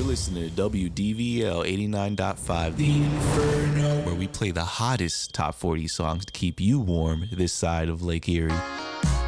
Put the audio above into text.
listening to WDVL 89.5 The Inferno, where we play the hottest top 40 songs to keep you warm this side of Lake Erie.